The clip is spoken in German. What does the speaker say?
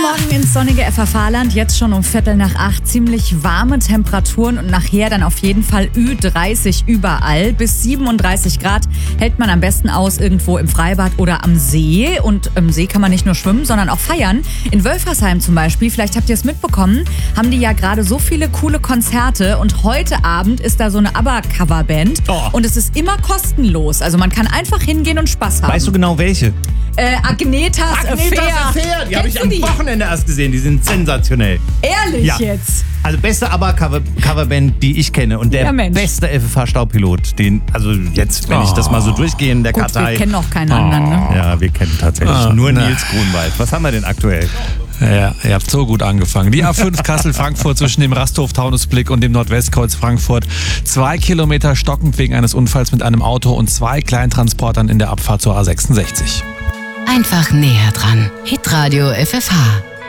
Morgen ins sonnige FFH-Land, jetzt schon um 7:45. Ziemlich warme Temperaturen und nachher dann auf jeden Fall Ü30 überall. Bis 37 Grad hält man am besten aus irgendwo im Freibad oder am See. Und im See kann man nicht nur schwimmen, sondern auch feiern. In Wölfersheim zum Beispiel, vielleicht habt ihr es mitbekommen, haben die ja gerade so viele coole Konzerte. Und heute Abend ist da so eine ABBA-Coverband. Oh. Und es ist immer kostenlos. Also man kann einfach hingehen und Spaß haben. Weißt du genau welche? Agnetas Affair. Die habe ich am Wochenende erst gesehen. Die sind sensationell. Ehrlich Ja. jetzt? Also beste ABBA-Coverband, die ich kenne. Und der Ja, Mensch. beste FFH-Staubpilot. Also jetzt, wenn ich das mal so durchgehe in der Gut, Kartei. wir kennen auch keinen anderen, ne? Ja, wir kennen tatsächlich nur Nils Grunwald. Was haben wir denn aktuell? Ja, ihr habt so gut angefangen. Die A5 Kassel-Frankfurt zwischen dem Rasthof-Taunusblick und dem Nordwestkreuz Frankfurt. 2 Kilometer stockend wegen eines Unfalls mit einem Auto und 2 Kleintransportern in der Abfahrt zur A66. Einfach näher dran. Hitradio FFH.